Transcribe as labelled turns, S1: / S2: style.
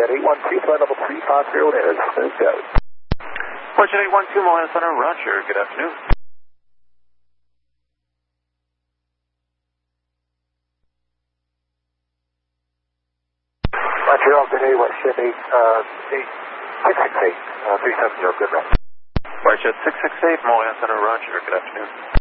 S1: Jet 812, flight level 350 is smooth go.
S2: Flight Jet 812, Milan Center, Roger. Good afternoon.
S1: Montreal, good day, West Jet 668, 370, good run.
S2: Flight Jet 668, Milan Center, Roger. Good afternoon.